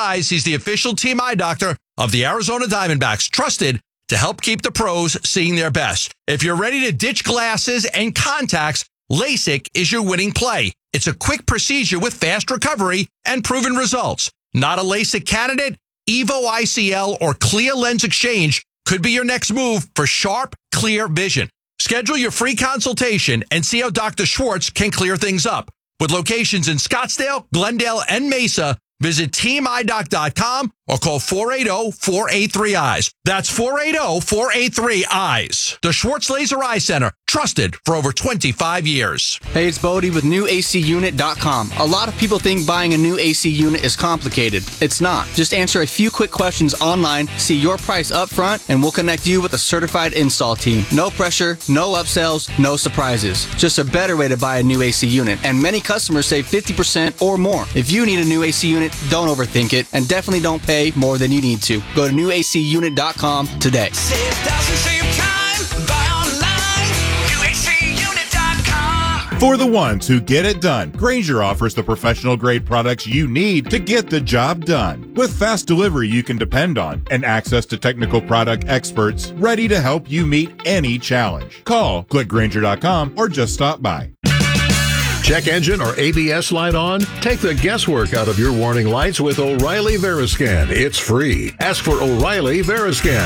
eyes. He's the official team eye doctor of the Arizona Diamondbacks, trusted to help keep the pros seeing their best. If you're ready to ditch glasses and contacts, LASIK is your winning play. It's a quick procedure with fast recovery and proven results. Not a LASIK candidate? Evo ICL or Clear Lens Exchange could be your next move for sharp, clear vision. Schedule your free consultation and see how Dr. Schwartz can clear things up. With locations in Scottsdale, Glendale, and Mesa, visit teamidoc.com or call 480-483-EYES. That's 480-483-EYES. The Schwartz Laser Eye Center, trusted for over 25 years. Hey, it's Bodie with newacunit.com. A lot of people think buying a new AC unit is complicated. It's not. Just answer a few quick questions online, see your price up front, and we'll connect you with a certified install team. No pressure, no upsells, no surprises. Just a better way to buy a new AC unit. And many customers save 50% or more. If you need a new AC unit, don't overthink it, and definitely don't pay more than you need to. Go to newacunit.com today. Save thousands, save time, buy online, newacunit.com. For the ones who get it done, Grainger offers the professional-grade products you need to get the job done. With fast delivery you can depend on and access to technical product experts ready to help you meet any challenge. Call, click Grainger.com, or just stop by. Check engine or ABS light on? Take the guesswork out of your warning lights with O'Reilly Veriscan. It's free. Ask for O'Reilly Veriscan.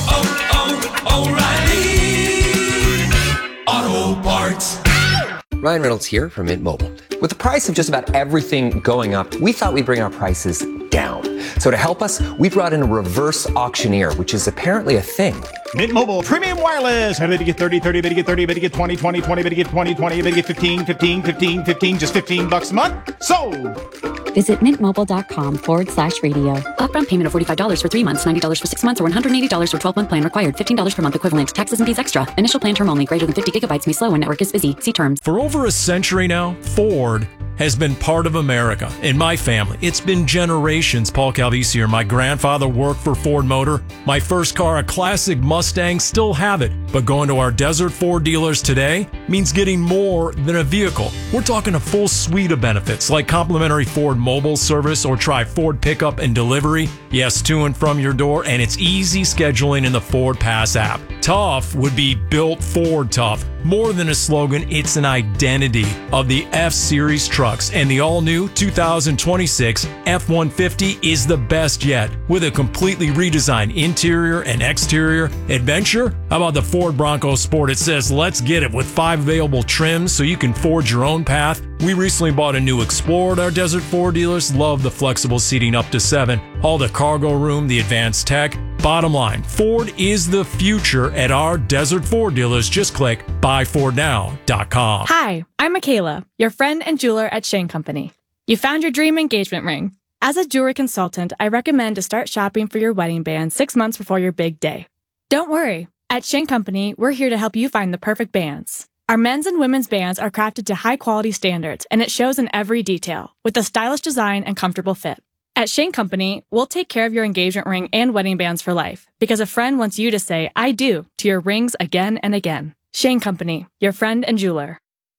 O'Reilly Auto Parts. Ryan Reynolds here from Mint Mobile. With the price of just about everything going up, we thought we'd bring our prices down. So to help us, we brought in a reverse auctioneer, which is apparently a thing. Mint Mobile Premium Wireless. How did you get 30, 30, bid you get 30, bid you get 20, 20, 20, bid you get 20, 20, bid you get 15, 15, 15, 15, just $15 a month? Sold! Visit mintmobile.com/radio. Upfront payment of $45 for 3 months, $90 for 6 months, or $180 for 12-month plan required. $15 per month equivalent. Taxes and fees extra. Initial plan term only. Greater than 50 gigabytes may slow when network is busy. See terms. For over a century now, Ford has been part of America. In my family, it's been generations. Paul Calvisi here. My grandfather worked for Ford Motor. My first car, a classic Mustang, still have it. But going to our Desert Ford dealers today means getting more than a vehicle. We're talking a full suite of benefits like complimentary Ford mobile service, or try Ford pickup and delivery. Yes, to and from your door, and it's easy scheduling in the Ford Pass app. Tough would be built Ford tough. More than a slogan, it's an identity of the F-Series trucks, and the all-new 2026 F-150 is the best yet. With a completely redesigned interior and exterior. Adventure? How about the Ford Bronco Sport? It says, let's get it, with 5 available trims so you can forge your own path. We recently bought a new Explorer at our Desert Ford dealers. Love the flexible seating up to 7. All the cargo room, the advanced tech. Bottom line, Ford is the future at our Desert Ford dealers. Just click buyfordnow.com. Hi, I'm Michaela, your friend and jeweler at Shane Company. You found your dream engagement ring. As a jewelry consultant, I recommend to start shopping for your wedding band 6 months before your big day. Don't worry. At Shane Company, we're here to help you find the perfect bands. Our men's and women's bands are crafted to high-quality standards, and it shows in every detail, with a stylish design and comfortable fit. At Shane Company, we'll take care of your engagement ring and wedding bands for life, because a friend wants you to say, I do, to your rings again and again. Shane Company, your friend and jeweler.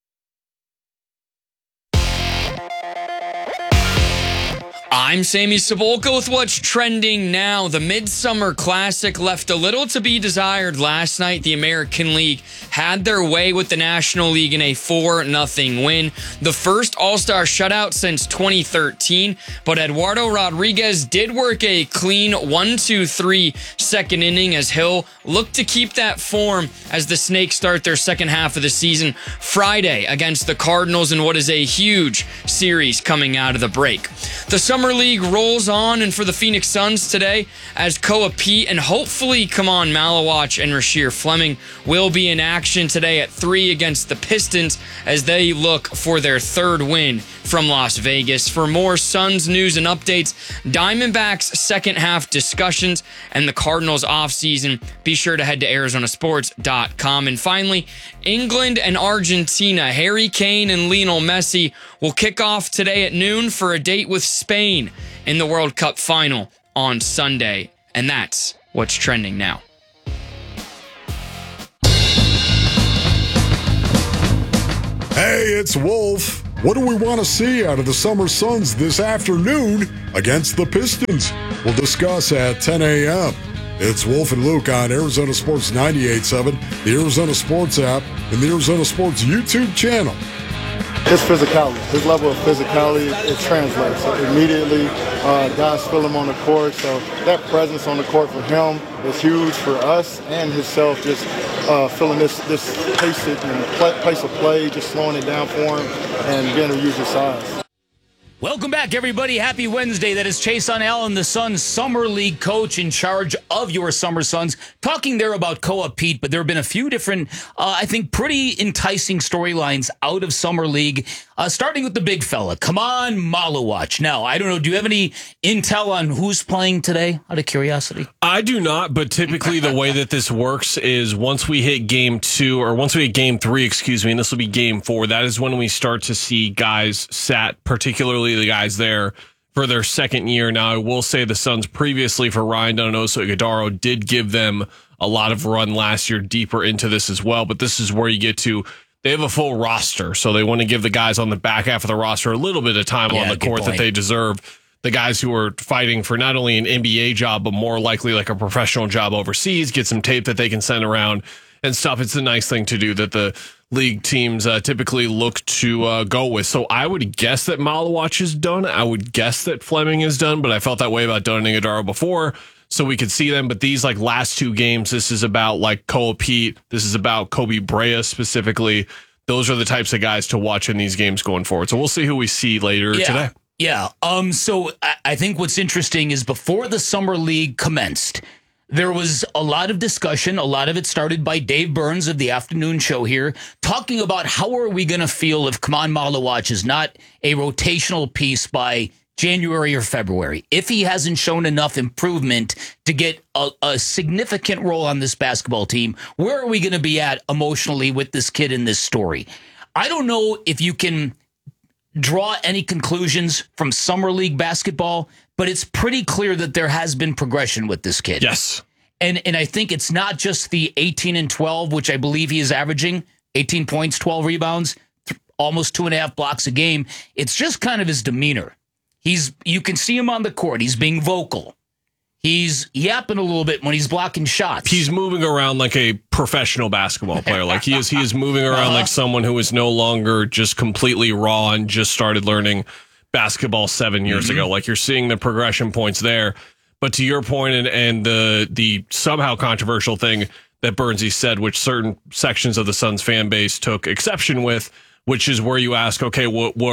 I'm Sammy Cebulka with what's trending now. The Midsummer Classic left a little to be desired last night. The American League had their way with the National League in a 4-0 win. The first All-Star shutout since 2013, but Eduardo Rodriguez did work a clean 1-2-3 second inning as Hill looked to keep that form as the Snakes start their second half of the season Friday against the Cardinals in what is a huge series coming out of the break. The Summer League rolls on, and for the Phoenix Suns today, as Koa Pete and hopefully Kaman Malawach and Rasheer Fleming will be in action today at 3 against the Pistons as they look for their third win from Las Vegas. For more Suns news and updates, Diamondbacks second half discussions, and the Cardinals offseason, be sure to head to arizonasports.com. And finally, England and Argentina. Harry Kane and Lionel Messi will kick off today at noon for a date with Spain in the World Cup final on Sunday. And that's what's trending now. Hey, it's Wolf. What do we want to see out of the Summer Suns this afternoon against the Pistons? We'll discuss at 10 a.m. It's Wolf and Luke on Arizona Sports 98.7, the Arizona Sports app, and the Arizona Sports YouTube channel. His physicality, his level of physicality, it translates. Immediately, guys feel him on the court, so that presence on the court for him is huge for us and himself, just feeling this pace of play, just slowing it down for him and being able to use his size. Welcome back, everybody. Happy Wednesday. That is Chason Allen, the Suns Summer League coach in charge of your Summer Suns. Talking there about Koa Pete, but there have been a few different, I think, pretty enticing storylines out of Summer League, starting with the big fella. Kemon Maluach. Now, I don't know, do you have any intel on who's playing today, out of curiosity? I do not, but typically the way that this works is once we hit game 3, and this will be game 4, that is when we start to see guys sat, particularly the guys there for their second year. Now, I will say the Suns previously for Ryan Donoso-Ighodaro did give them a lot of run last year deeper into this as well, but this is where you get to, they have a full roster, so they want to give the guys on the back half of the roster a little bit of time on the court that they deserve. The guys who are fighting for not only an NBA job, but more likely like a professional job overseas, get some tape that they can send around and stuff. It's a nice thing to do that the league teams typically look to go with. So I would guess that Maluach is done. I would guess that Fleming is done, but I felt that way about Donovan Ighodaro before, so we could see them. But these like last two games, this is about like Koa Pete. This is about Kobe Brea specifically. Those are the types of guys to watch in these games going forward. So we'll see who we see later today. Yeah. So I think what's interesting is before the Summer League commenced, there was a lot of discussion. A lot of it started by Dave Burns of the afternoon show here, talking about how are we going to feel if Kemon Maluach is not a rotational piece by January or February, if he hasn't shown enough improvement to get a significant role on this basketball team. Where are we going to be at emotionally with this kid in this story? I don't know if you can draw any conclusions from Summer League basketball, but it's pretty clear that there has been progression with this kid. Yes. And I think it's not just the 18 and 12, which I believe he is averaging, 18 points, 12 rebounds, almost 2.5 blocks a game. It's just kind of his demeanor. You can see him on the court. He's being vocal. He's yapping a little bit when he's blocking shots. He's moving around like a professional basketball player. Like he is moving around like someone who is no longer just completely raw and just started learning basketball 7 years ago. Like you're seeing the progression points there. But to your point and the somehow controversial thing that Burnsy said, which certain sections of the Suns fan base took exception with, which is where you ask, okay, so that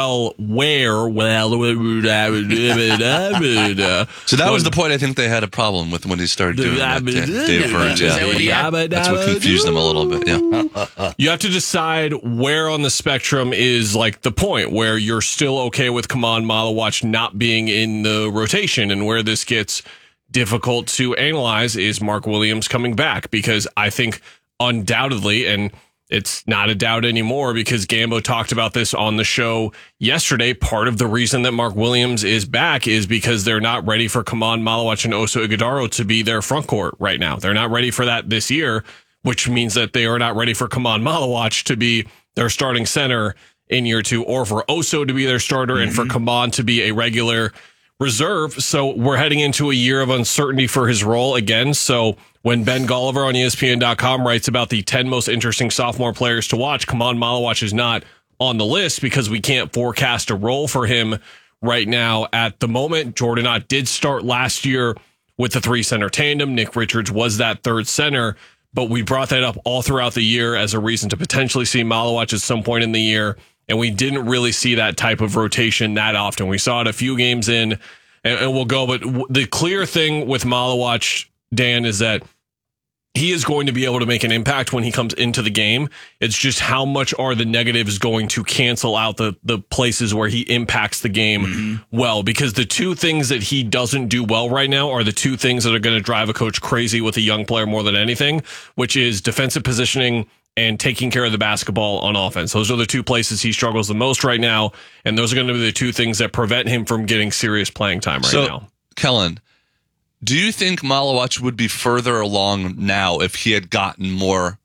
was the point I think they had a problem with when he started doing that. Dave Burns, that's what confused them a little bit. Yeah, you have to decide where on the spectrum is like the point where you're still okay with Kemon Maluach not being in the rotation, and where this gets difficult to analyze is Mark Williams coming back, because I think undoubtedly, and it's not a doubt anymore because Gambo talked about this on the show yesterday, part of the reason that Mark Williams is back is because they're not ready for Kemon Maluach and Oso Ighodaro to be their front court right now. They're not ready for that this year, which means that they are not ready for Kemon Maluach to be their starting center in year 2, or for Oso to be their starter and for Kemon to be a regular reserve. So we're heading into a year of uncertainty for his role again. So when Ben Golliver on ESPN.com writes about the 10 most interesting sophomore players to watch, Kemon Maluach is not on the list because we can't forecast a role for him right now at the moment. Jordan Ott did start last year with the 3-center tandem. Nick Richards was that third center, but we brought that up all throughout the year as a reason to potentially see Maluach at some point in the year. And we didn't really see that type of rotation that often. We saw it a few games in, and we'll go. But the clear thing with Maluach, Dan, is that he is going to be able to make an impact when he comes into the game. It's just how much are the negatives going to cancel out the places where he impacts the game well, because the two things that he doesn't do well right now are the two things that are going to drive a coach crazy with a young player more than anything, which is defensive positioning and taking care of the basketball on offense. Those are the two places he struggles the most right now, and those are going to be the two things that prevent him from getting serious playing time now. Kellen, do you think Maluach would be further along now if he had gotten more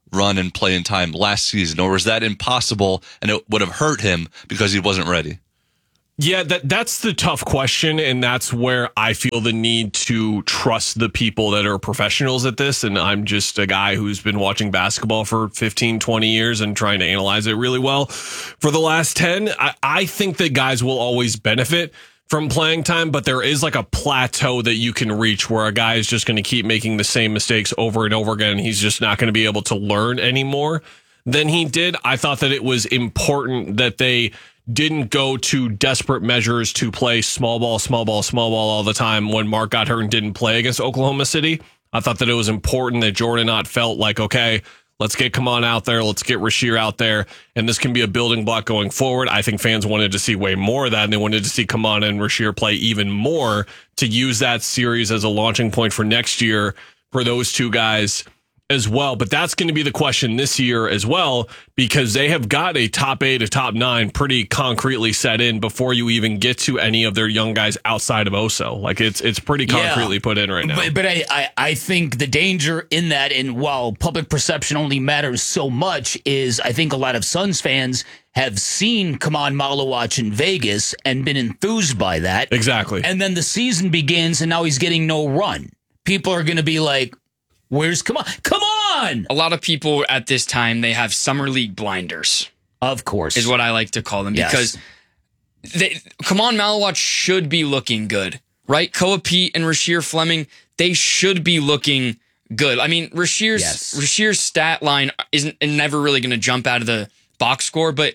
run and playing time last season, or was that impossible and it would have hurt him because he wasn't ready? Yeah, that's the tough question, and that's where I feel the need to trust the people that are professionals at this, and I'm just a guy who's been watching basketball for 15, 20 years and trying to analyze it really well for the last 10. I think that guys will always benefit from playing time, but there is like a plateau that you can reach where a guy is just going to keep making the same mistakes over and over again, and he's just not going to be able to learn anymore than he did. I thought that it was important that they didn't go to desperate measures to play small ball all the time when Mark got hurt and didn't play against Oklahoma City. I thought that it was important that Jordan Knott felt like, okay, let's get Kaman out there, let's get Rasheer out there, and this can be a building block going forward. I think fans wanted to see way more of that, and they wanted to see Kaman and Rasheer play even more to use that series as a launching point for next year for those two guys as well. But that's going to be the question this year as well, because they have got a top 8, a top 9 pretty concretely set in before you even get to any of their young guys outside of Oso. Like it's pretty concretely put in right now. But I think the danger in that, and while public perception only matters so much, is I think a lot of Suns fans have seen Kaman Malawach in Vegas and been enthused by that. Exactly. And then the season begins and now he's getting no run. People are going to be like, where's Kaman? Come on! A lot of people at this time, they have summer league blinders. Of course. Is what I like to call them. Yes. Because Kaman Malawach should be looking good, right? Koa Pete and Rasheer Fleming, they should be looking good. I mean, Rasheer's stat line isn't never really going to jump out of the box score, but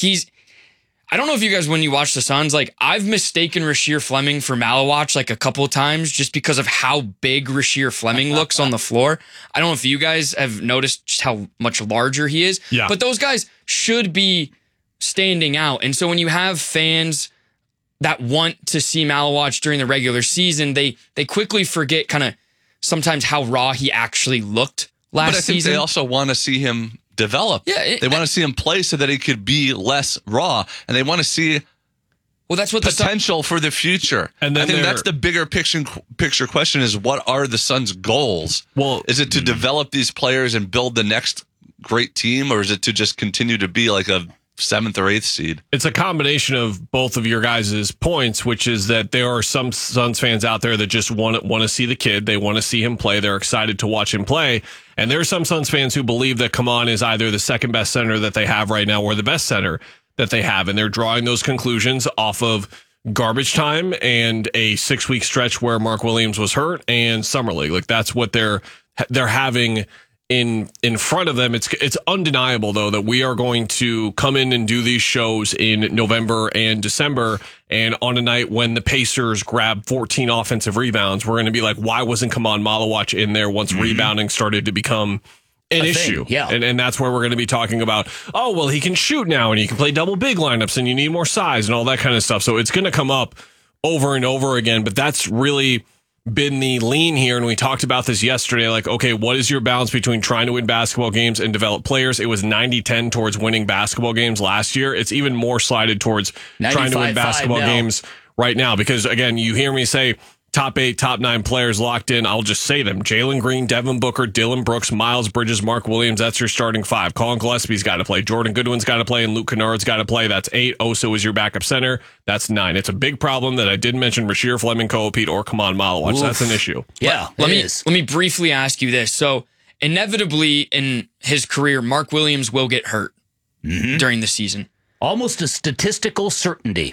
I don't know if you guys, when you watch the Suns, like I've mistaken Rasheer Fleming for Malawach like a couple of times just because of how big Rasheer Fleming looks on the floor. I don't know if you guys have noticed just how much larger he is, but those guys should be standing out. And so when you have fans that want to see Malawach during the regular season, they quickly forget kind of sometimes how raw he actually looked last season. But I think they also want to see him develop. They want to see him play so that he could be less raw, and they want to see that's what potential for the future. And then I think that's the bigger picture question: is what are the Suns' goals? Well, is it to develop these players and build the next great team, or is it to just continue to be like a 7th or 8th seed? It's a combination of both of your guys' points, which is that there are some Suns fans out there that just want to see the kid. They want to see him play. They're excited to watch him play. And there are some Suns fans who believe that Kaman is either the second best center that they have right now or the best center that they have. And they're drawing those conclusions off of garbage time and a 6-week stretch where Mark Williams was hurt and Summer League. Like that's what they're having in front of them. It's undeniable though that we are going to come in and do these shows in November and December, and on a night when the Pacers grab 14 offensive rebounds, we're going to be like, why wasn't Kaman Malawach in there once rebounding started to become an issue? Yeah. And that's where we're going to be talking about, oh, well, he can shoot now and he can play double big lineups and you need more size and all that kind of stuff. So it's going to come up over and over again, but that's really been the lean here, and we talked about this yesterday, like, okay, what is your balance between trying to win basketball games and develop players? It was 90-10 towards winning basketball games last year. It's even more slided towards trying to win basketball games right now, because again, you hear me say top 8, top 9 players locked in. I'll just say them: Jalen Green, Devin Booker, Dylan Brooks, Miles Bridges, Mark Williams. That's your starting 5. Colin Gillespie's got to play. Jordan Goodwin's got to play, and Luke Kennard's got to play. That's 8. Oso is your backup center. That's 9. It's a big problem that I didn't mention Rasheer Fleming, Koa Pete, or Kaman Malawach. That's an issue. Yeah, let me briefly ask you this. So inevitably in his career, Mark Williams will get hurt during the season. Almost a statistical certainty.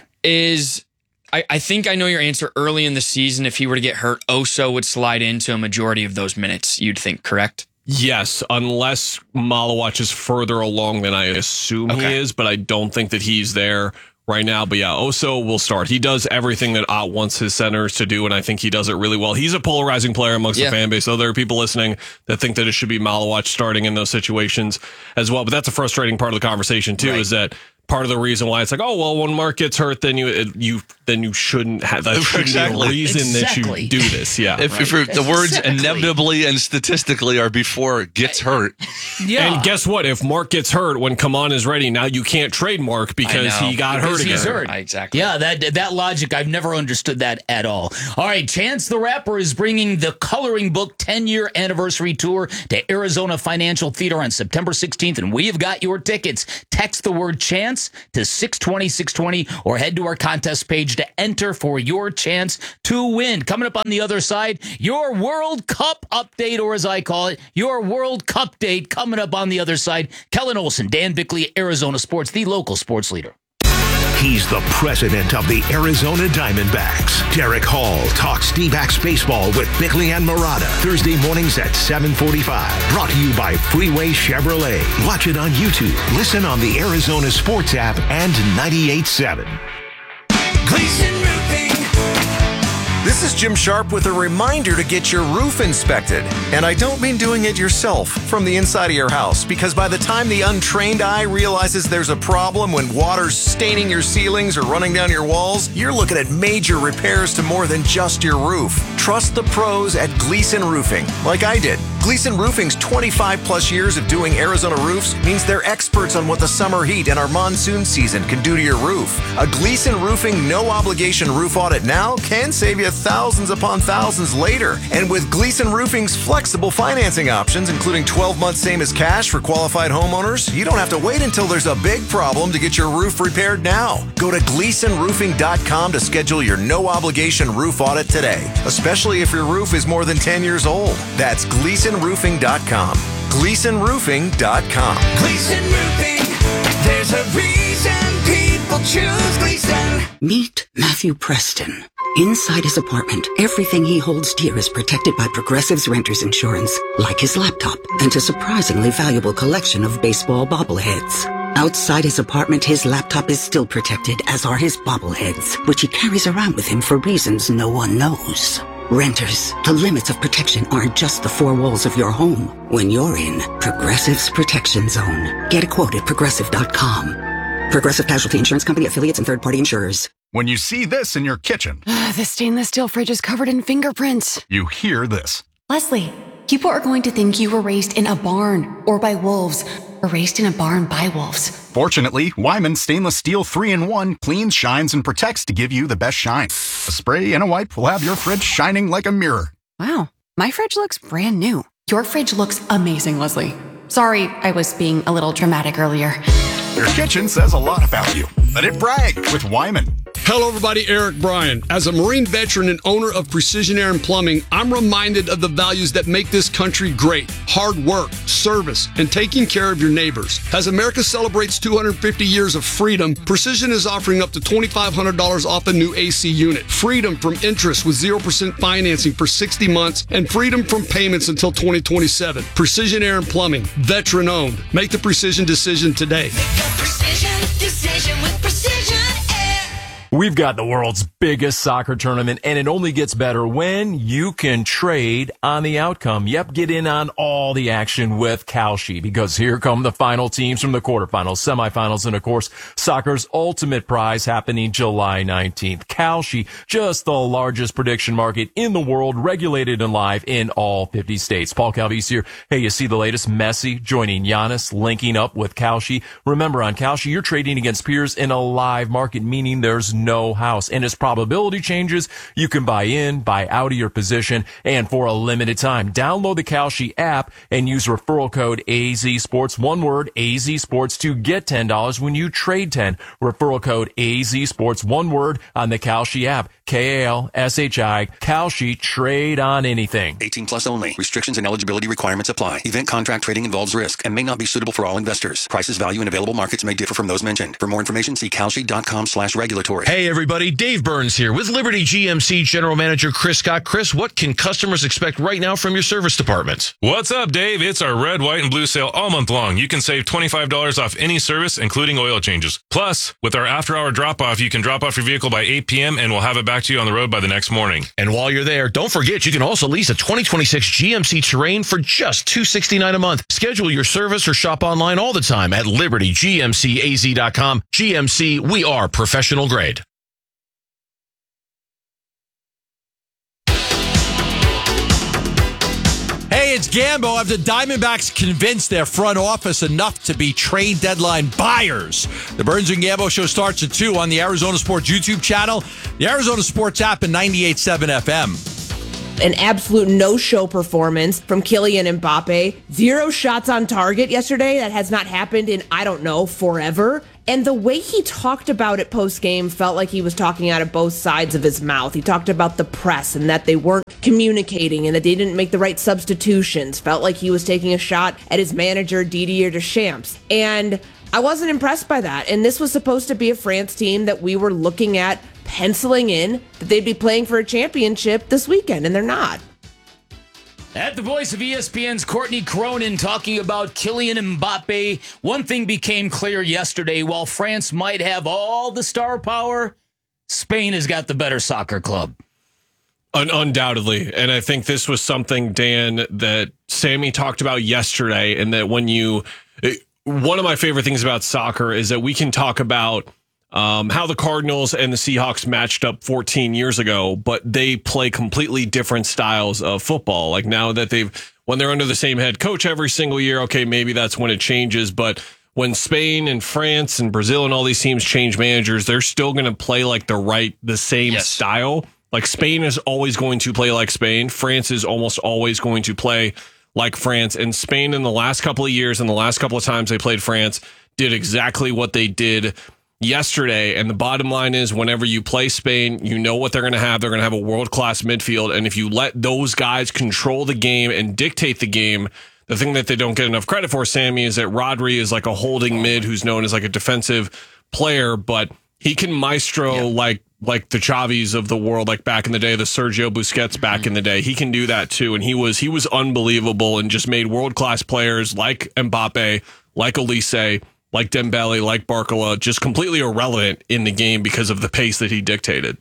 I think I know your answer. Early in the season, if he were to get hurt, Oso would slide into a majority of those minutes, you'd think, correct? Yes, unless Malawach is further along than I assume he is, but I don't think that he's there right now. But yeah, Oso will start. He does everything that Ott wants his centers to do, and I think he does it really well. He's a polarizing player amongst the fan base, so there are people listening that think that it should be Malawach starting in those situations as well. But that's a frustrating part of the conversation, too, is that part of the reason why it's like, oh, well, when Mark gets hurt, then you then you shouldn't have that. Shouldn't be a reason that you do this. Yeah. If the words inevitably and statistically are before gets hurt. Yeah. And guess what? If Mark gets hurt when Come On is ready, now you can't trade Mark because he got hurt again. He's hurt. Exactly. Yeah, that logic, I've never understood that at all. All right, Chance the Rapper is bringing the Coloring Book 10-year anniversary tour to Arizona Financial Theater on September 16th, and we have got your tickets. Text the word Chance to 620-620 or head to our contest page to enter for your chance to win. Coming up on the other side, your World Cup update, or as I call it, your World Cup date coming up on the other side. Kellen Olson, Dan Bickley, Arizona Sports, the local sports leader. He's the president of the Arizona Diamondbacks. Derek Hall talks D-backs baseball with Bickley and Murata. Thursday mornings at 7:45. Brought to you by Freeway Chevrolet. Watch it on YouTube. Listen on the Arizona Sports app and 98.7. Gleason Roofing. This is Jim Sharp with a reminder to get your roof inspected. And I don't mean doing it yourself from the inside of your house, because by the time the untrained eye realizes there's a problem when water's staining your ceilings or running down your walls, you're looking at major repairs to more than just your roof. Trust the pros at Gleason Roofing, like I did. Gleason Roofing's 25 plus years of doing Arizona roofs means they're experts on what the summer heat and our monsoon season can do to your roof. A Gleason Roofing no obligation roof audit now can save you thousands upon thousands later. And with Gleason Roofing's flexible financing options, including 12 months same as cash for qualified homeowners, you don't have to wait until there's a big problem to get your roof repaired now. Go to GleasonRoofing.com to schedule your no obligation roof audit today, especially if your roof is more than 10 years old. That's GleasonRoofing.com. GleasonRoofing.com. Gleason Roofing. There's a reason people choose Gleason. Meet Matthew Preston. Inside his apartment, everything he holds dear is protected by Progressive's Renter's Insurance, like his laptop and a surprisingly valuable collection of baseball bobbleheads. Outside his apartment, his laptop is still protected, as are his bobbleheads, which he carries around with him for reasons no one knows. Renters, the limits of protection aren't just the four walls of your home. When you're in Progressive's Protection Zone, get a quote at Progressive.com. Progressive Casualty Insurance Company, affiliates, and third-party insurers. When you see this in your kitchen, the stainless steel fridge is covered in fingerprints. You hear this. Leslie, people are going to think you were raised in a barn or by wolves, or raised in a barn by wolves. Fortunately, Wyman Stainless Steel 3-in-1 cleans, shines, and protects to give you the best shine. A spray and a wipe will have your fridge shining like a mirror. Wow, my fridge looks brand new. Your fridge looks amazing, Leslie. Sorry, I was being a little dramatic earlier. Your kitchen says a lot about you. Let it brag with Wyman. Hello, everybody. Eric Bryan. As a Marine veteran and owner of Precision Air and Plumbing, I'm reminded of the values that make this country great. Hard work, service, and taking care of your neighbors. As America celebrates 250 years of freedom, Precision is offering up to $2,500 off a new AC unit. Freedom from interest with 0% financing for 60 months and freedom from payments until 2027. Precision Air and Plumbing, veteran owned. Make the Precision decision today. Precision decision with Precision Air. We've got the world's biggest soccer tournament, and it only gets better when you can trade on the outcome. Yep, get in on all the action with Kalshi, because here come the final teams from the quarterfinals, semifinals, and of course, soccer's ultimate prize happening July 19th. Kalshi, just the largest prediction market in the world, regulated and live in all 50 states. Paul Calvise here. Hey, you see the latest? Messi joining Giannis, linking up with Kalshi. Remember, on Kalshi, you're trading against peers in a live market, meaning there's no house. And as probability changes, you can buy in, buy out of your position, and for a limited time. Download the Kalshi app and use referral code AZSports, one word, AZSports, to get $10 when you trade 10. Referral code AZSports, one word, on the Kalshi app. Kalshi, Kalshi, trade on anything. 18 plus only. Restrictions and eligibility requirements apply. Event contract trading involves risk and may not be suitable for all investors. Prices, value, and available markets may differ from those mentioned. For more information, see kalshi.com/regulatory. Hey, everybody. Dave Burns here with Liberty GMC General Manager Chris Scott. Chris, what can customers expect right now from your service departments? What's up, Dave? It's our red, white, and blue sale all month long. You can save $25 off any service, including oil changes. Plus, with our after-hour drop-off, you can drop off your vehicle by 8 p.m. and we'll have it back to you on the road by the next morning. And while you're there, don't forget you can also lease a 2026 GMC Terrain for just $269 a month. Schedule your service or shop online all the time at LibertyGMCAZ.com. GMC, we are professional grade. it's Gambo. Have the Diamondbacks convinced their front office enough to be trade deadline buyers? The Burns and Gambo show starts at 2 on the Arizona Sports YouTube channel, the Arizona Sports app, and 98.7 FM. An absolute no-show performance from Kylian Mbappe. 0 shots on target yesterday. That has not happened in, I don't know, forever. And the way he talked about it post-game felt like he was talking out of both sides of his mouth. He talked about the press and that they weren't communicating and that they didn't make the right substitutions. Felt like he was taking a shot at his manager, Didier Deschamps. And I wasn't impressed by that. And this was supposed to be a France team that we were looking at penciling in that they'd be playing for a championship this weekend, and they're not. At the voice of ESPN's Courtney Cronin talking about Kylian Mbappe, one thing became clear yesterday. While France might have all the star power, Spain has got the better soccer club. Undoubtedly. And I think this was something, Dan, that Sammy talked about yesterday, and that one of my favorite things about soccer is that we can talk about how the Cardinals and the Seahawks matched up 14 years ago, but they play completely different styles of football. Like now that when they're under the same head coach every single year, okay, maybe that's when it changes. But when Spain and France and Brazil and all these teams change managers, they're still going to play like the same style. Like Spain is always going to play like Spain. France is almost always going to play like France. And Spain in the last couple of years and the last couple of times they played France did exactly what they did yesterday. And the bottom line is whenever you play Spain, you know what they're going to have. They're going to have a world-class midfield. And if you let those guys control the game and dictate the game, the thing that they don't get enough credit for, Sammy, is that Rodri is like a holding mid who's known as like a defensive player, but he can maestro like the Xavis of the world, like back in the day, the Sergio Busquets back in the day. He can do that too. And he was unbelievable and just made world-class players like Mbappe, like Olise, like Dembele, like Barcola, just completely irrelevant in the game because of the pace that he dictated.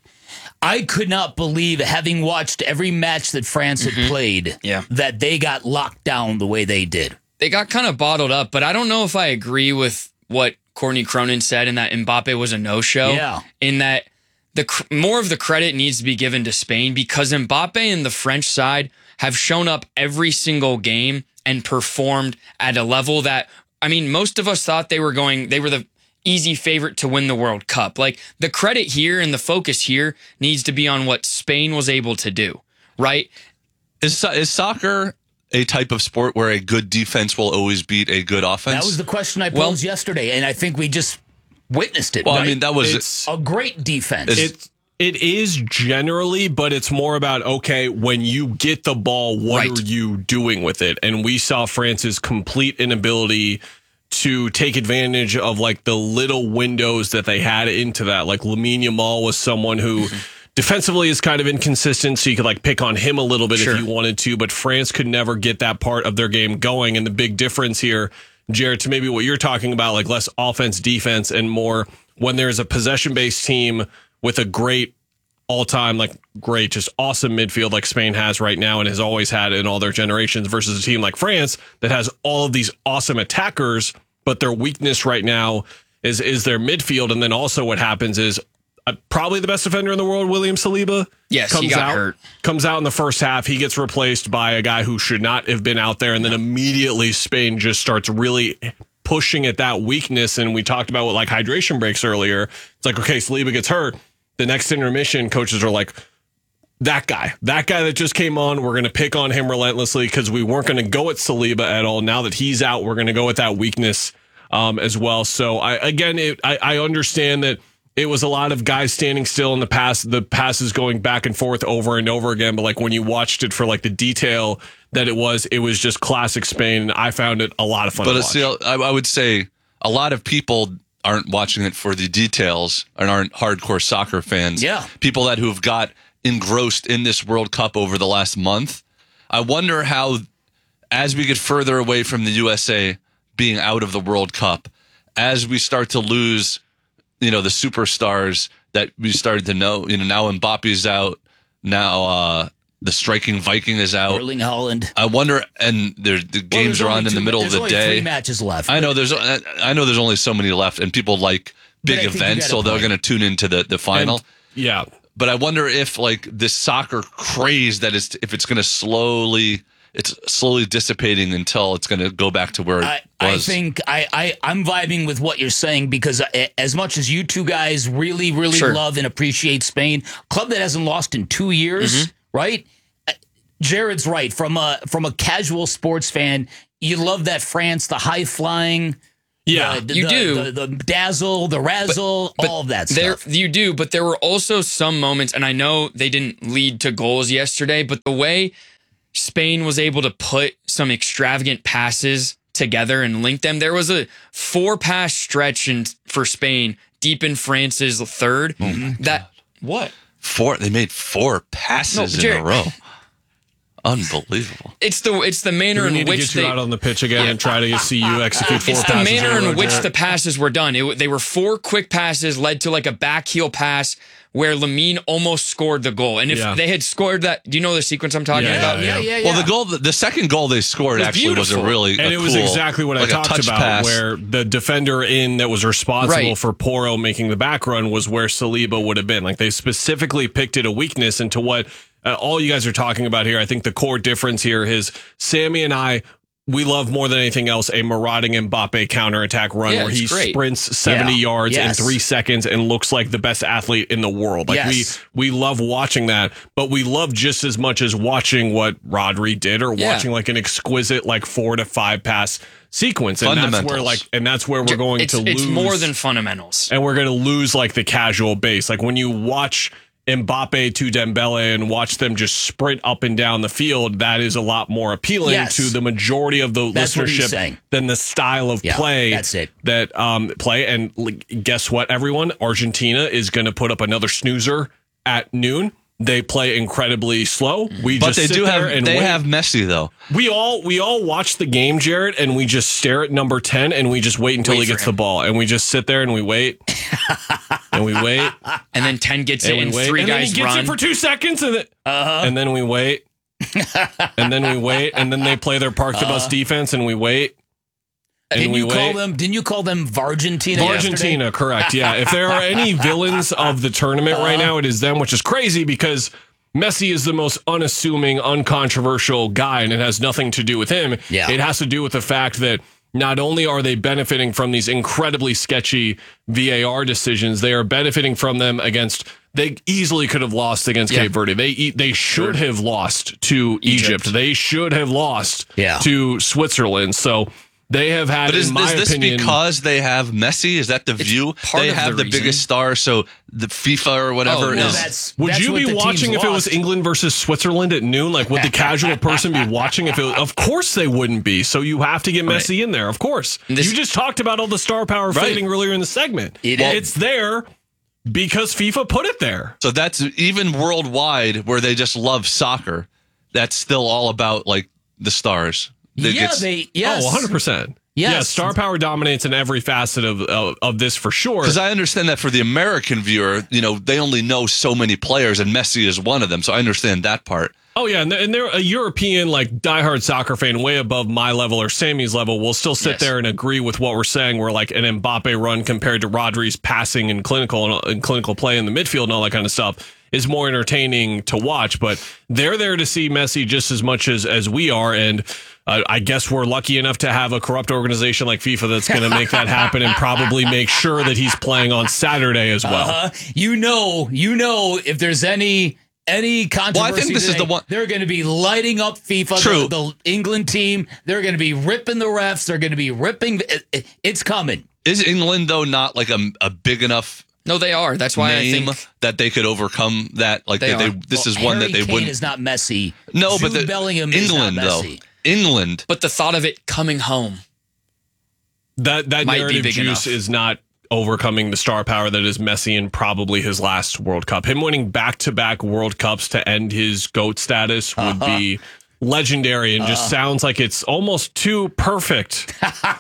I could not believe, having watched every match that France had played, that they got locked down the way they did. They got kind of bottled up, but I don't know if I agree with what Courtney Cronin said in that Mbappe was a no-show. Yeah. In that more of the credit needs to be given to Spain because Mbappe and the French side have shown up every single game and performed at a level that, I mean, most of us thought they were the easy favorite to win the World Cup. Like, the credit here and the focus here needs to be on what Spain was able to do, right? Is soccer a type of sport where a good defense will always beat a good offense? That was the question I posed yesterday, and I think we just witnessed it. Well, right? I mean, it's a great defense. It is generally, but it's more about, okay, when you get the ball, what are you doing with it? And we saw France's complete inability to take advantage of like the little windows that they had into that. Like Lamine Yamal was someone who defensively is kind of inconsistent, so you could like pick on him a little bit if you wanted to, but France could never get that part of their game going. And the big difference here, Jared, to maybe what you're talking about, like less offense, defense, and more when there's a possession-based team with a great all-time, just awesome midfield like Spain has right now and has always had in all their generations versus a team like France that has all of these awesome attackers, but their weakness right now is their midfield. And then also what happens is probably the best defender in the world, William Saliba. Yes, he got hurt. Comes out in the first half. He gets replaced by a guy who should not have been out there. And then immediately Spain just starts really pushing at that weakness. And we talked about like hydration breaks earlier. It's like, okay, Saliba gets hurt. The next intermission, coaches are like, that guy that just came on, we're going to pick on him relentlessly because we weren't going to go at Saliba at all. Now that he's out, we're going to go at that weakness as well. So I understand that it was a lot of guys standing still in the passes going back and forth over and over again. But like when you watched it for like the detail that it was just classic Spain. And I found it a lot of fun to watch. I would say a lot of people aren't watching it for the details and aren't hardcore soccer fans. Yeah. People who have got engrossed in this World Cup over the last month. I wonder how, as we get further away from the USA being out of the World Cup, as we start to lose, the superstars that we started to know, now Mbappe's out, now the striking Viking is out. Erling Haaland. I wonder, and the games are on in the middle of the day. There's only 3 matches left. I know there's only so many left, and people like big events, so they're going to tune into the final. Yeah. But I wonder if like this soccer craze if it's going to slowly it's slowly dissipating until it's going to go back to where it was. I think I'm vibing with what you're saying because as much as you two guys really love and appreciate Spain, club that hasn't lost in 2 years, right? Jared's right. From a casual sports fan, you love that France, the high flying. Yeah, you do. The dazzle, the razzle, all of that stuff. You do, but there were also some moments, and I know they didn't lead to goals yesterday, but the way Spain was able to put some extravagant passes together and link them, there was a 4-pass stretch for Spain deep in France's third. What? They made 4 passes in a row. Unbelievable. It's the manner in which get you out on the pitch again and try to see you execute 4 passes. It's the manner in which the passes were done. They were 4 quick passes led to like a back heel pass where Lamine almost scored the goal. And if they had scored that, do you know the sequence I'm talking about? Yeah. Well, the second goal they scored actually was a really and it was exactly what I talked about, pass. where the defender that was responsible for Porro making the back run was where Saliba would have been. Like they specifically picked it a weakness into what all you guys are talking about here. I think the core difference here is Sammy and I, we love more than anything else a marauding Mbappe counterattack run where he sprints 70 yards in 3 seconds and looks like the best athlete in the world. Like we love watching that, but we love just as much as watching what Rodri did or watching like an exquisite 4 to 5 pass sequence. And that's where we're going to lose. It's more than fundamentals. And we're going to lose the casual base. Like when you watch Mbappe to Dembele and watch them just sprint up and down the field, that is a lot more appealing to the majority of the listenership than the style of play that play. And guess what, everyone? Argentina is going to put up another snoozer at noon. They play incredibly slow. They have Messi though. We all watch the game, Jared, and we just stare at number 10 and we just wait until he gets the ball and we just sit there and we wait. And we wait. And then 10 gets it and 3 and guys then he gets run. it for 2 seconds and then we wait. And then we wait. And then they play their park the bus defense and we wait. Didn't you call them Vargentina? Vargentina, correct. Yeah. If there are any villains of the tournament right now, it is them, which is crazy because Messi is the most unassuming, uncontroversial guy, and it has nothing to do with him. Yeah. It has to do with the fact that not only are they benefiting from these incredibly sketchy VAR decisions, they are benefiting from them against. They easily could have lost against Cape Verde. They should have lost to Egypt. They should have lost to Switzerland. So they have had. But is this opinion, because they have Messi? Is that the view? They have the biggest star, so the FIFA or whatever is. Would you be watching if it was England versus Switzerland at noon? Like, would the casual person be watching if it was? Of course they wouldn't be. So you have to get Messi in there. Of course. You just talked about all the star power fading earlier in the segment. It's there because FIFA put it there. So that's even worldwide where they just love soccer. That's still all about the stars. Oh, 100%. Yes. Yeah, star power dominates in every facet of this for sure. Because I understand that for the American viewer, they only know so many players, and Messi is one of them. So I understand that part. Oh, yeah, and they're a European, diehard soccer fan way above my level or Sammy's level will still sit there and agree with what we're saying, where an Mbappe run compared to Rodri's passing and clinical play in the midfield and all that kind of stuff is more entertaining to watch. But they're there to see Messi just as much as we are, and I guess we're lucky enough to have a corrupt organization like FIFA that's going to make that happen and probably make sure that he's playing on Saturday as well. You know, if there's any controversy, I think this is the one. They're going to be lighting up FIFA, the England team. They're going to be ripping the refs. They're going to be ripping. It's coming. Is England though not a big enough? No, they are. That's why I think that they could overcome that. This is one Harry that they Kane wouldn't. Is not Messi. No, Jude but Bellingham England is not Messi. though. England. But the thought of it coming home. That narrative juice enough. Is not overcoming the star power that is Messi in probably his last World Cup. Him winning back-to-back World Cups to end his GOAT status would be legendary and just sounds like it's almost too perfect.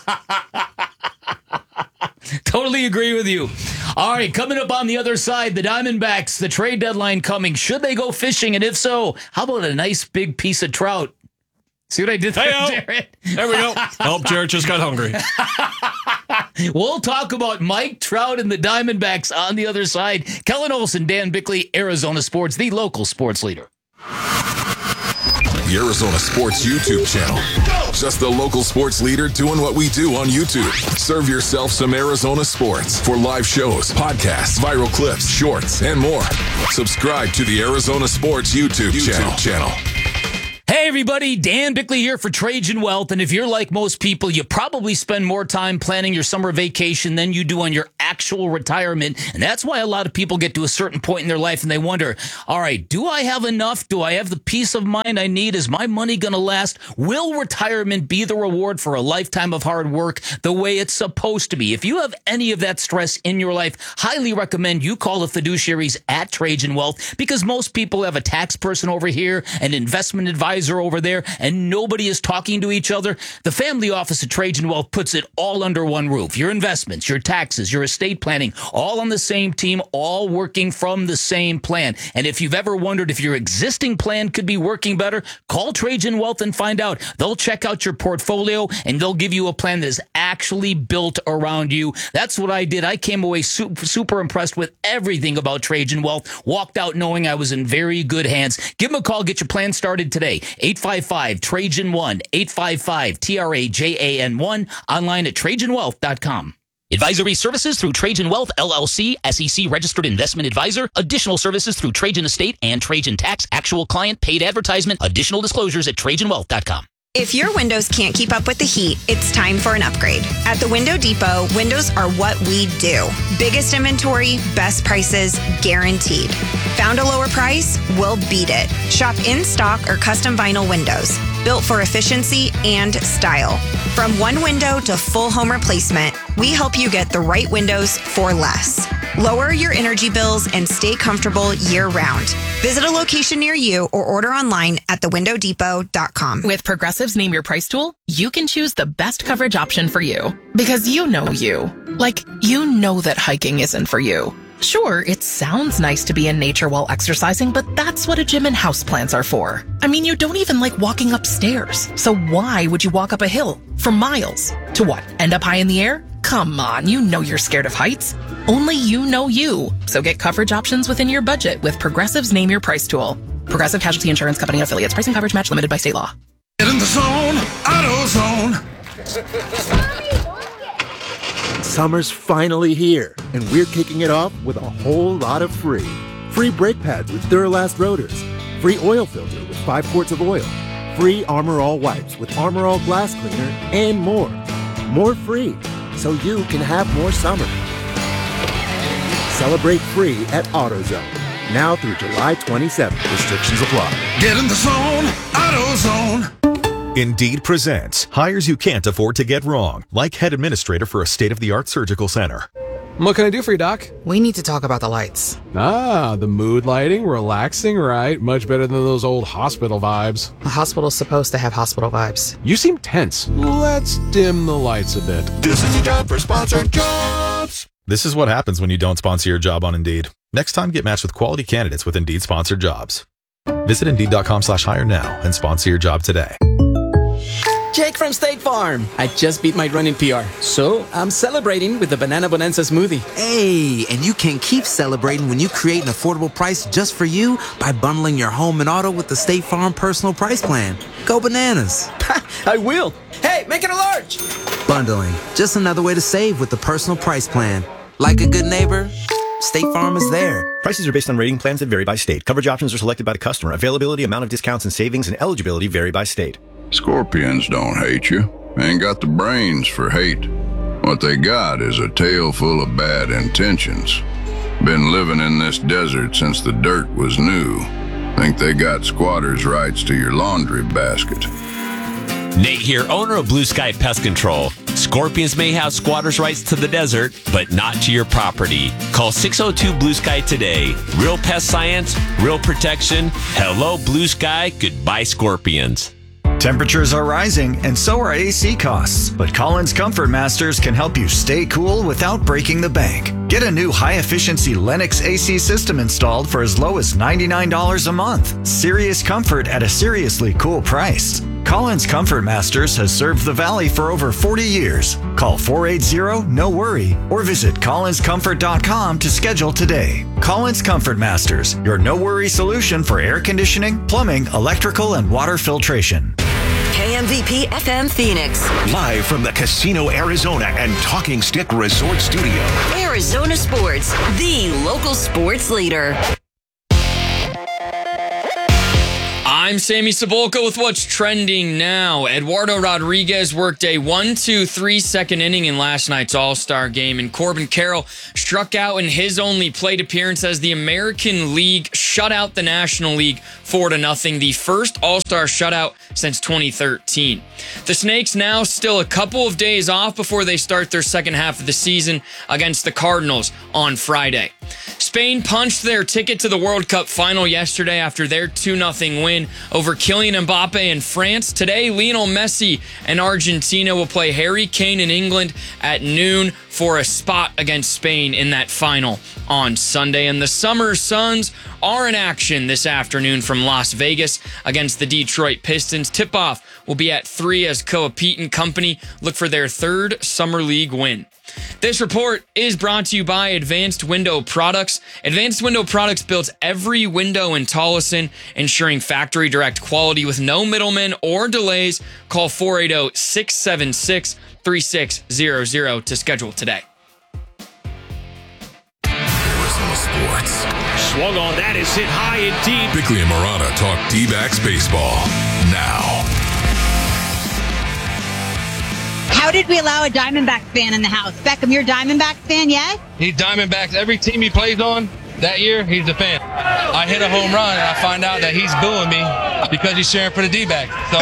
Totally agree with you. All right, coming up on the other side, the Diamondbacks, the trade deadline coming. Should they go fishing? And if so, how about a nice big piece of trout? See what I did there, Jared? There we go. Oh, Jared just got hungry. We'll talk about Mike Trout and the Diamondbacks on the other side. Kellen Olson, Dan Bickley, Arizona Sports, the local sports leader. the Arizona Sports YouTube channel. Just the local sports leader doing what we do on YouTube. Serve yourself some Arizona sports for live shows, podcasts, viral clips, shorts, and more. Subscribe to the Arizona Sports YouTube channel. Hey everybody, Dan Bickley here for Trajan Wealth, and if you're like most people, you probably spend more time planning your summer vacation than you do on your actual retirement, and that's why a lot of people get to a certain point in their life and they wonder, all right, do I have enough? Do I have the peace of mind I need? Is my money going to last? Will retirement be the reward for a lifetime of hard work the way it's supposed to be? If you have any of that stress in your life, highly recommend you call the fiduciaries at Trajan Wealth, because most people have a tax person over here, an investment advisor over there, and nobody is talking to each other. The family office at Trajan Wealth puts it all under one roof. Your investments, your taxes, your estate planning, all on the same team, all working from the same plan. And if you've ever wondered if your existing plan could be working better, call Trajan Wealth and find out. They'll check out your portfolio and they'll give you a plan that is actually built around you. That's what I did. I came away super impressed with everything about Trajan Wealth. Walked out knowing I was in very good hands. Give them a call. Get your plan started today. 855-TRAJAN-1, 855-TRAJAN-1, online at TrajanWealth.com. Advisory services through Trajan Wealth, LLC, SEC registered investment advisor. Additional services through Trajan Estate and Trajan Tax. Actual client paid advertisement. Additional disclosures at TrajanWealth.com. If your windows can't keep up with the heat, it's time for an upgrade. At the Window Depot, windows are what we do. Biggest inventory, best prices, guaranteed. Found a lower price? We'll beat it. Shop in stock or custom vinyl windows, built for efficiency and style. From one window to full home replacement, we help you get the right windows for less. Lower your energy bills and stay comfortable year-round. Visit a location near you or order online at thewindowdepot.com. With Progressive's Name Your Price tool, you can choose the best coverage option for you. Because you know you. Like, you know that hiking isn't for you. Sure, it sounds nice to be in nature while exercising, but that's what a gym and houseplants are for. I mean, you don't even like walking upstairs. So why would you walk up a hill for miles? To what? End up high in the air? Come on, you know you're scared of heights. Only you know you. So get coverage options within your budget with Progressive's Name Your Price tool. Progressive Casualty Insurance Company and affiliates. Pricing coverage match limited by state law. Get in the zone, AutoZone. Summer's finally here, and we're kicking it off with a whole lot of free. Free brake pads with Duralast rotors. Free oil filter with 5 quarts of oil. Free Armor All wipes with Armor All glass cleaner, and more. More free, so you can have more summer. Celebrate free at AutoZone. Now through July 27th. Restrictions apply. Get in the zone, AutoZone. Indeed presents hires you can't afford to get wrong, like head administrator for a state-of-the-art surgical center. What can I do for you, Doc? We need to talk about the lights. Ah, the mood lighting, relaxing, right? Much better than those old hospital vibes. A hospital's supposed to have hospital vibes. You seem tense. Let's dim the lights a bit. This is your job for sponsored jobs. This is what happens when you don't sponsor your job on Indeed. Next time, get matched with quality candidates with Indeed sponsored jobs. Visit Indeed.com/hire now and sponsor your job today. Jake from State Farm. I just beat my running PR, so I'm celebrating with the Banana Bonanza smoothie. Hey, and you can keep celebrating when you create an affordable price just for you by bundling your home and auto with the State Farm Personal Price Plan. Go bananas. I will. Hey, make it a large. Bundling, just another way to save with the Personal Price Plan. Like a good neighbor, State Farm is there. Prices are based on rating plans that vary by state. Coverage options are selected by the customer. Availability, amount of discounts and savings, and eligibility vary by state. Scorpions don't hate you. Ain't got the brains for hate. What they got is a tail full of bad intentions. Been living in this desert since the dirt was new. Think they got squatters' rights to your laundry basket. Nate here, owner of Blue Sky Pest Control. Scorpions may have squatters' rights to the desert, but not to your property. Call 602 Blue Sky today. Real pest science, real protection. Hello, Blue Sky. Goodbye, Scorpions. Temperatures are rising, and so are AC costs. But Collins Comfort Masters can help you stay cool without breaking the bank. Get a new high-efficiency Lennox AC system installed for as low as $99 a month. Serious comfort at a seriously cool price. Collins Comfort Masters has served the Valley for over 40 years. Call 480-NO-WORRY or visit collinscomfort.com to schedule today. Collins Comfort Masters, your no-worry solution for air conditioning, plumbing, electrical, and water filtration. KMVP FM Phoenix. Live from the Casino Arizona and Talking Stick Resort Studio. Arizona Sports, the local sports leader. I'm Sammy Cebulka with what's trending now. Eduardo Rodriguez worked a 1-2-3 second inning in last night's All-Star game, and Corbin Carroll struck out in his only plate appearance as the American League shut out the National League 4-0, the first All-Star shutout since 2013. The Snakes now still a couple of days off before they start their second half of the season against the Cardinals on Friday. Spain punched their ticket to the World Cup final yesterday after their 2-0 win over Kylian Mbappe in France. Today, Lionel Messi and Argentina will play Harry Kane in England at noon for a spot against Spain in that final on Sunday. And the Summer Suns are in action this afternoon from Las Vegas against the Detroit Pistons. Tip-off will be at 3 as Koa Pete and company look for their third Summer League win. This report is brought to you by Advanced Window Products. Advanced Window Products builds every window in Tolleson, ensuring factory direct quality with no middlemen or delays. Call 480-676-3600 to schedule today. Arizona Sports. Swung on, that is hit high and deep. Bickley and Marana talk D-backs baseball now. How did we allow a Diamondbacks fan in the house? Beckham, you're a Diamondbacks fan, yeah? He's Diamondbacks. Every team he plays on that year, he's a fan. I hit a home run, and I find out that he's booing me because he's cheering for the D-backs. So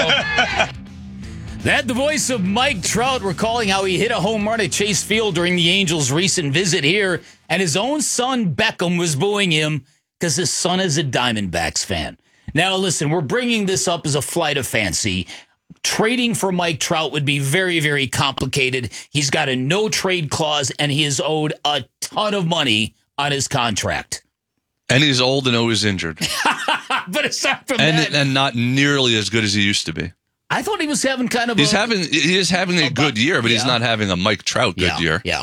That the voice of Mike Trout recalling how he hit a home run at Chase Field during the Angels' recent visit here, and his own son Beckham was booing him because his son is a Diamondbacks fan. Now, listen, we're bringing this up as a flight of fancy. Trading for Mike Trout would be very, very complicated. He's got a no-trade clause, and he is owed a ton of money on his contract. And he's old and always injured. But aside from that... And not nearly as good as he used to be. I thought he was having kind of He is having a good year, but he's not having a Mike Trout good year. Yeah.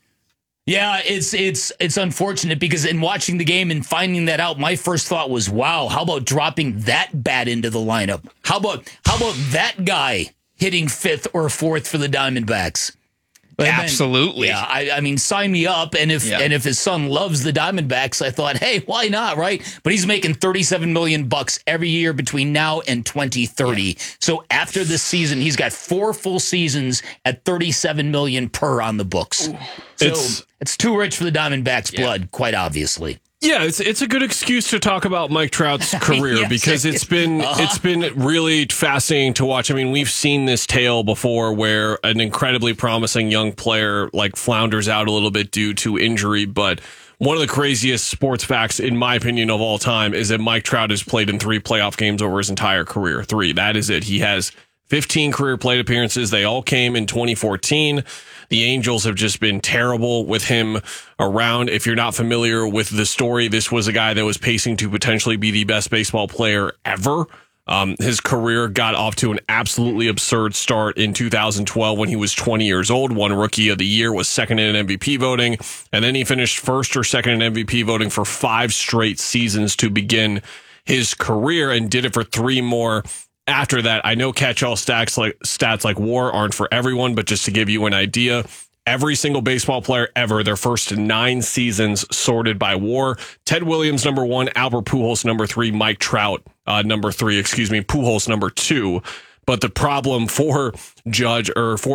Yeah, it's unfortunate because in watching the game and finding that out, my first thought was, wow, how about dropping that bat into the lineup? How about that guy hitting 5th or 4th for the Diamondbacks? Absolutely. Yeah, I mean, sign me up. And if his son loves the Diamondbacks, I thought, hey, why not, right? But he's making $37 million every year between now and 2030. Yeah. So after this season, he's got 4 full seasons at $37 million per on the books. Ooh. So it's too rich for the Diamondbacks' blood, quite obviously. Yeah, it's a good excuse to talk about Mike Trout's career Yes, because it's been really fascinating to watch. I mean, we've seen this tale before where an incredibly promising young player like flounders out a little bit due to injury, but one of the craziest sports facts, in my opinion, of all time is that Mike Trout has played in 3 playoff games over his entire career. 3. That is it. He has 15 career plate appearances. They all came in 2014. The Angels have just been terrible with him around. If you're not familiar with the story, this was a guy that was pacing to potentially be the best baseball player ever. His career got off to an absolutely absurd start in 2012 when he was 20 years old, won Rookie of the Year, was second in MVP voting, and then he finished first or second in MVP voting for 5 straight seasons to begin his career and did it for 3 more after that. I know catch-all stats like WAR aren't for everyone, but just to give you an idea, every single baseball player ever, their first 9 seasons sorted by WAR. Ted Williams, number 1, Albert Pujols, number 3, Mike Trout, number 3, Pujols, number 2. But the problem for Trout,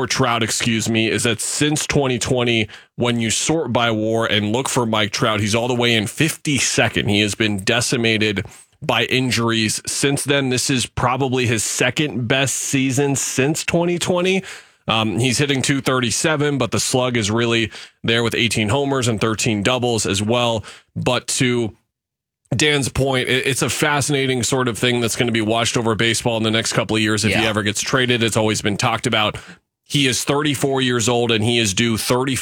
is that since 2020, when you sort by WAR and look for Mike Trout, he's all the way in 52nd. He has been decimated by injuries since then. This is probably his second best season since 2020. He's hitting .237, but the slug is really there with 18 homers and 13 doubles as well. But to Dan's point, it's a fascinating sort of thing that's going to be watched over baseball in the next couple of years if he ever gets traded. It's always been talked about. He is 34 years old, and he is due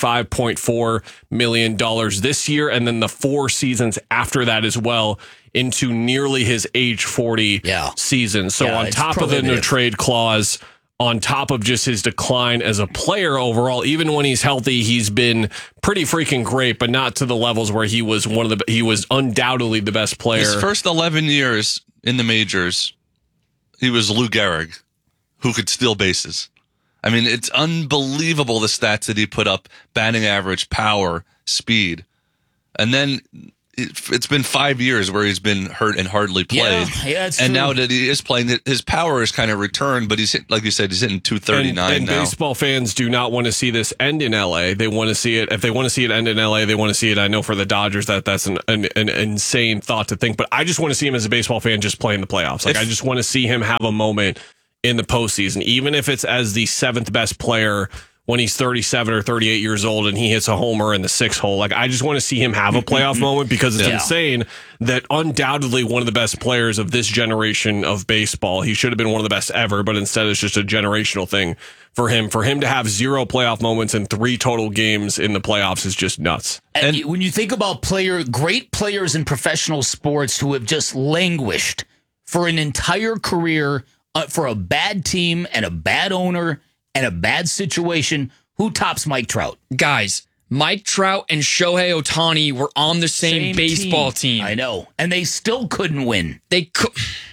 $35.4 million this year, and then the 4 seasons after that as well, into nearly his age 40 season. So on top of the no trade clause, on top of just his decline as a player overall, even when he's healthy, he's been pretty freaking great, but not to the levels where he was he was undoubtedly the best player. His first 11 years in the majors, he was Lou Gehrig, who could steal bases. I mean, it's unbelievable the stats that he put up: batting average, power, speed. And then it's been 5 years where he's been hurt and hardly played. Yeah, it's and true. now that he is playing, his power has kind of returned, but he's hit, like you said, he's hitting 239 and now. Baseball fans do not want to see this end in LA. They want to see it. If they want to see it end in LA, they want to see it. I know for the Dodgers that's an insane thought to think, but I just want to see him as a baseball fan just playing the playoffs. Like, I just want to see him have a moment in the postseason, even if it's as the 7th best player when he's 37 or 38 years old and he hits a homer in the 6th hole. Like, I just want to see him have a playoff moment, because it's insane that undoubtedly one of the best players of this generation of baseball, he should have been one of the best ever, but instead it's just a generational thing for him. For him to have 0 playoff moments in 3 total games in the playoffs is just nuts. And when you think about great players in professional sports who have just languished for an entire career for a bad team and a bad owner and a bad situation, who tops Mike Trout? Guys, Mike Trout and Shohei Ohtani were on the same baseball team. I know. And they still couldn't win. They could.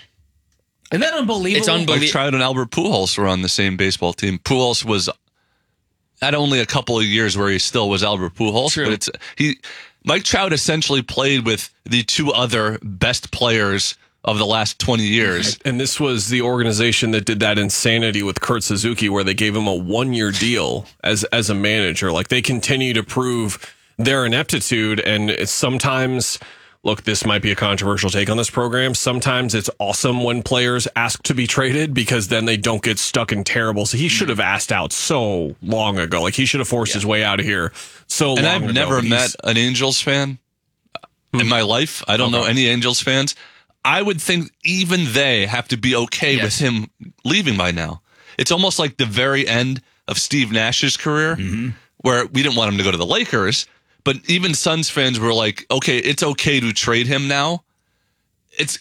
Isn't that unbelievable? It's unbelievable. Mike Trout and Albert Pujols were on the same baseball team. Pujols was had only a couple of years where he still was Albert Pujols, but Mike Trout essentially played with the 2 other best players of the last 20 years. And this was the organization that did that insanity with Kurt Suzuki, where they gave him a 1-year deal as a manager. Like, they continue to prove their ineptitude, and it's sometimes, look, this might be a controversial take on this program. Sometimes it's awesome when players ask to be traded, because then they don't get stuck in terrible. So he should have asked out so long ago. Like, he should have forced his way out of here so long ago. And I've never met an Angels fan in my life. I don't know any Angels fans. I would think even they have to be okay with him leaving by now. It's almost like the very end of Steve Nash's career, where we didn't want him to go to the Lakers, but even Suns fans were like, okay, it's okay to trade him now. It's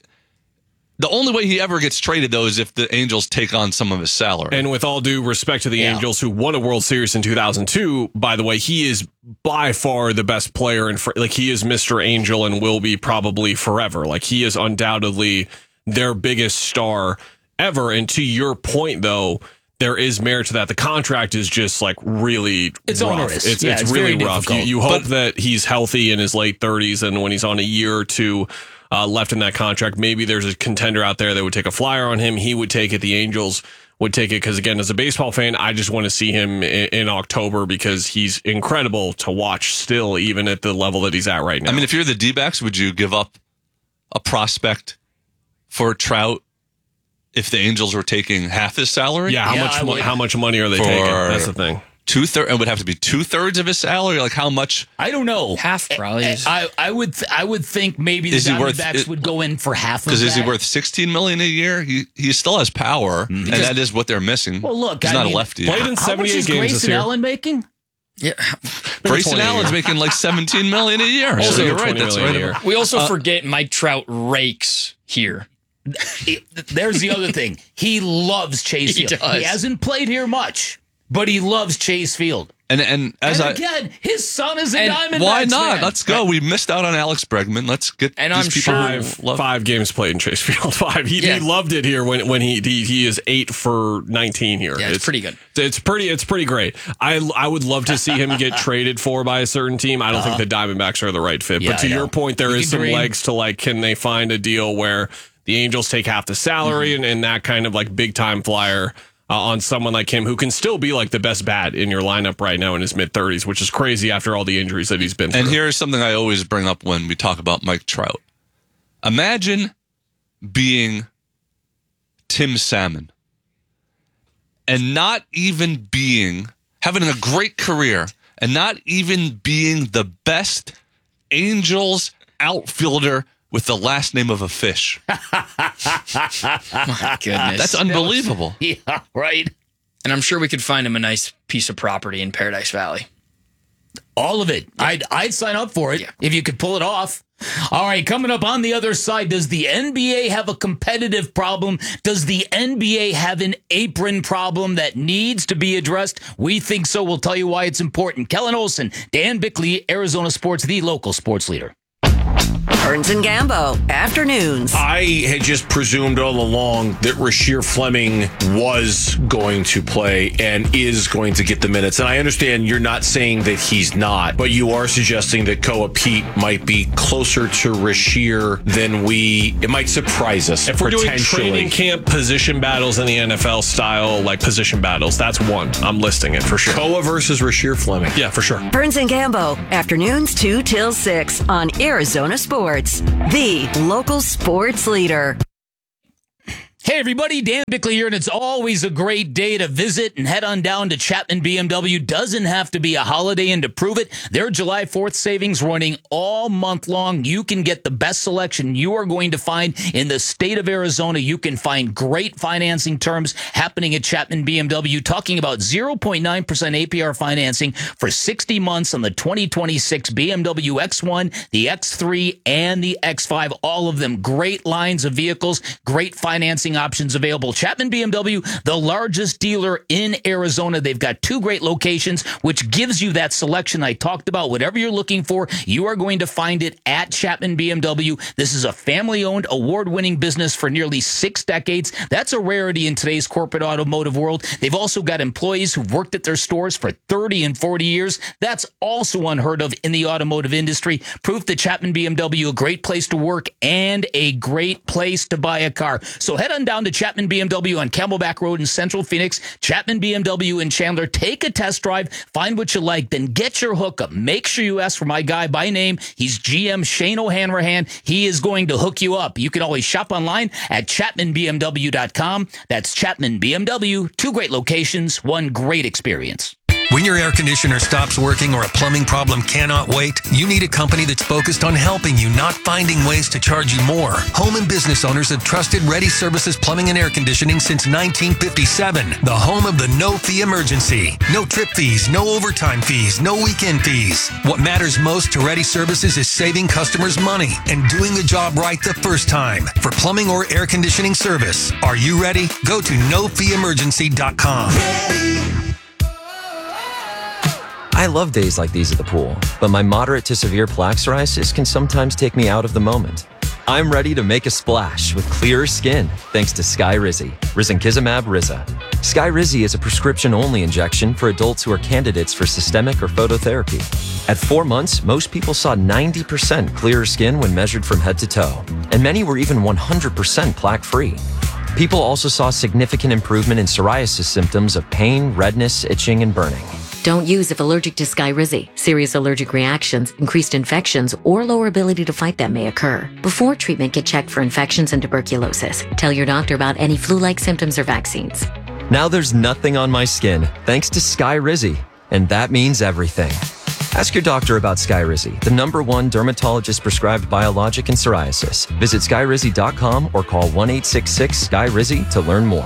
the only way he ever gets traded, though, is if the Angels take on some of his salary. And with all due respect to the Angels, who won a World Series in 2002, by the way, he is by far the best player. He is Mr. Angel and will be probably forever. Like, he is undoubtedly their biggest star ever. And to your point, though, there is merit to that. The contract is just really rough. Onerous. It's really rough. You hope that he's healthy in his late 30s, and when he's on a year or 2 left in that contract, maybe there's a contender out there that would take a flyer on him. He would take it. The Angels would take it, because, again, as a baseball fan, I just want to see him in October, because he's incredible to watch still, even at the level that he's at right now. I mean, if you're the D-backs, would you give up a prospect for Trout if the Angels were taking half his salary? Yeah, how much money are they taking? That's the thing. 2/3, it would have to be 2/3 of his salary. Like, how much? I don't know. Half probably. I would think maybe the Diamondbacks would go in for half of that. Because is he worth $16 million a year? He still has power, and that is what they're missing. Well, look, he's not a lefty. Played in 78 games this year. Grayson Allen making? Yeah, Grayson Allen's making like $17 million a year. Also, so you're right. That's right. We also forget Mike Trout rakes here. There's the other thing. He loves Chase Field. He hasn't played here much, but he loves Chase Field. And again, his son is a Diamondbacks why not? fan. Let's go. We missed out on Alex Bregman. Let's get. And these I'm people sure 5 games played in Chase Field. 5. He loved it here when he is 8 for 19 here. Yeah, it's pretty good. It's pretty great. I would love to see him get traded for by a certain team. I don't think the Diamondbacks are the right fit. But to your point, there is some legs to can they find a deal where the Angels take half the salary and that kind of big time flyer on someone like him, who can still be the best bat in your lineup right now in his mid-30s, which is crazy after all the injuries that he's been through. And here's something I always bring up when we talk about Mike Trout. Imagine being Tim Salmon and not even having a great career and not even being the best Angels outfielder with the last name of a fish. My goodness. That's unbelievable. Yeah, right. And I'm sure we could find him a nice piece of property in Paradise Valley. All of it. Yeah. I'd sign up for it if you could pull it off. All right, coming up on the other side, does the NBA have a competitive problem? Does the NBA have an apron problem that needs to be addressed? We think so. We'll tell you why it's important. Kellen Olson, Dan Bickley, Arizona Sports, the local sports leader. Burns and Gambo, afternoons. I had just presumed all along that Rasheer Fleming was going to play and is going to get the minutes. And I understand you're not saying that he's not, but you are suggesting that Koa Pete might be closer to Rasheer than it might surprise us. If we're doing training camp position battles in the NFL style, like position battles, that's one. I'm listing it for sure. Koa versus Rasheer Fleming. Yeah, for sure. Burns and Gambo, afternoons 2 till 6 on Arizona Sports, the local sports leader. Hey everybody, Dan Bickley here, and it's always a great day to visit and head on down to Chapman BMW. Doesn't have to be a holiday, and to prove it, their July 4th savings running all month long. You can get the best selection you are going to find in the state of Arizona. You can find great financing terms happening at Chapman BMW, talking about 0.9% APR financing for 60 months on the 2026 BMW X1, the X3, and the X5. All of them great lines of vehicles, great financing options available. Chapman BMW, the largest dealer in Arizona. They've got 2 great locations, which gives you that selection I talked about. Whatever you're looking for, you are going to find it at Chapman BMW. This is a family-owned, award-winning business for nearly 6 decades. That's a rarity in today's corporate automotive world. They've also got employees who've worked at their stores for 30 and 40 years. That's also unheard of in the automotive industry. Proof that Chapman BMW, a great place to work and a great place to buy a car. So head on down to Chapman BMW on Camelback Road in Central Phoenix, Chapman BMW in Chandler. Take a test drive, find what you like, then get your hookup. Make sure you ask for my guy by name. He's GM Shane O'Hanrahan. He is going to hook you up. You can always shop online at ChapmanBMW.com. That's Chapman BMW. 2 great locations, 1 great experience. When your air conditioner stops working or a plumbing problem cannot wait, you need a company that's focused on helping you, not finding ways to charge you more. Home and business owners have trusted Ready Services Plumbing and Air Conditioning since 1957. The home of the no-fee emergency. No trip fees, no overtime fees, no weekend fees. What matters most to Ready Services is saving customers money and doing the job right the first time. For plumbing or air conditioning service, are you ready? Go to nofeeemergency.com. I love days like these at the pool, but my moderate to severe plaque psoriasis can sometimes take me out of the moment. I'm ready to make a splash with clearer skin thanks to Skyrizi, Risankizumab Riza. Skyrizi is a prescription-only injection for adults who are candidates for systemic or phototherapy. At 4 months, most people saw 90% clearer skin when measured from head to toe, and many were even 100% plaque-free. People also saw significant improvement in psoriasis symptoms of pain, redness, itching, and burning. Don't use if allergic to Skyrizi. Serious allergic reactions, increased infections, or lower ability to fight them may occur. Before treatment, get checked for infections and tuberculosis. Tell your doctor about any flu-like symptoms or vaccines. Now there's nothing on my skin thanks to Skyrizi, and that means everything. Ask your doctor about Skyrizi, the #1 dermatologist-prescribed biologic in psoriasis. Visit Skyrizi.com or call 1-866-SKYRIZI to learn more.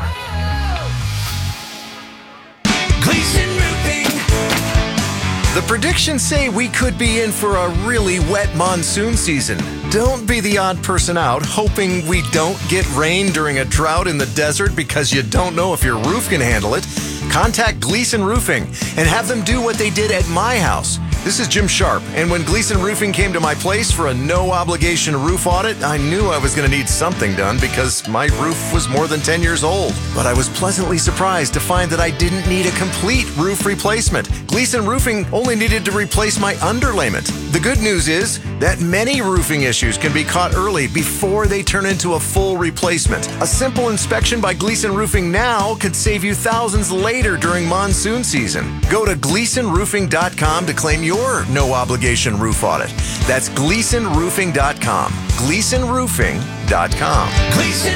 The predictions say we could be in for a really wet monsoon season. Don't be the odd person out hoping we don't get rain during a drought in the desert because you don't know if your roof can handle it. Contact Gleason Roofing and have them do what they did at my house. This is Jim Sharp, and when Gleason Roofing came to my place for a no-obligation roof audit, I knew I was going to need something done because my roof was more than 10 years old. But I was pleasantly surprised to find that I didn't need a complete roof replacement. Gleason Roofing only needed to replace my underlayment. The good news is that many roofing issues can be caught early before they turn into a full replacement. A simple inspection by Gleason Roofing now could save you thousands later during monsoon season. Go to GleasonRoofing.com to claim your no-obligation roof audit. That's GleasonRoofing.com. GleasonRoofing.com. Gleason